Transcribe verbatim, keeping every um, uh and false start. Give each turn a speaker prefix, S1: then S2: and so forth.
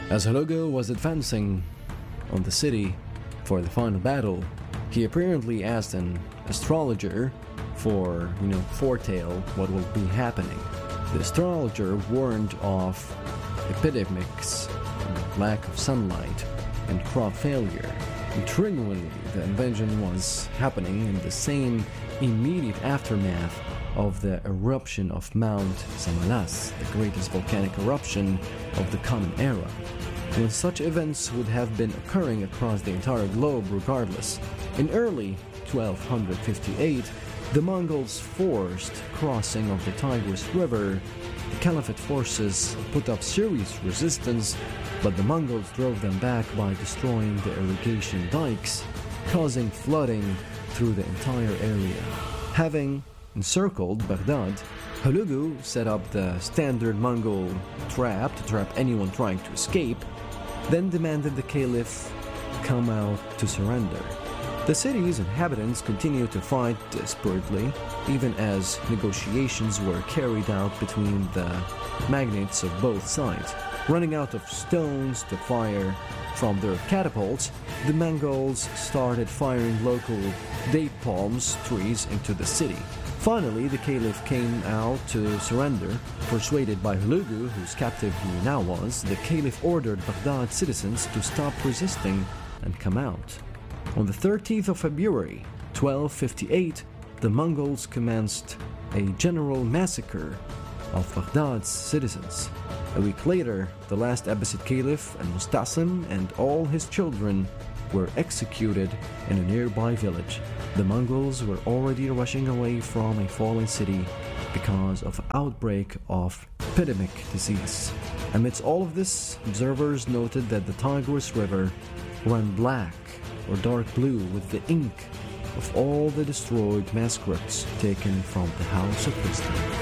S1: As Hulagu was advancing on the city for the final battle, he apparently asked an astrologer for, you know, foretell what will be happening. The astrologer warned of epidemics, lack of sunlight, and crop failure. Intriguingly, the invasion was happening in the same immediate aftermath of the eruption of Mount Samalas, the greatest volcanic eruption of the Common Era, when such events would have been occurring across the entire globe regardless. In early twelve fifty-eight, the Mongols forced crossing of the Tigris River. The Caliphate forces put up serious resistance, but the Mongols drove them back by destroying the irrigation dikes, causing flooding through the entire area. Having encircled Baghdad, Hulagu set up the standard Mongol trap to trap anyone trying to escape, then demanded the Caliph come out to surrender. The city's inhabitants continued to fight desperately, even as negotiations were carried out between the magnates of both sides. Running out of stones to fire from their catapults, the Mongols started firing local date palms trees into the city. Finally, the Caliph came out to surrender. Persuaded by Hulagu, whose captive he now was, the Caliph ordered Baghdad citizens to stop resisting and come out. On the thirteenth of February, twelve fifty-eight, the Mongols commenced a general massacre of Baghdad's citizens. A week later, the last Abbasid Caliph, Al-Mustasim, and all his children were executed in a nearby village. The Mongols were already rushing away from a fallen city because of outbreak of epidemic disease. Amidst all of this, observers noted that the Tigris River ran black or dark blue with the ink of all the destroyed manuscripts taken from the House of Wisdom.